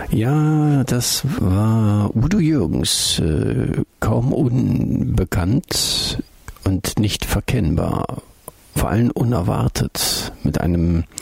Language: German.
Ja, das war Udo Jürgens, kaum unbekannt und nicht verkennbar, vor allem unerwartet, mit einem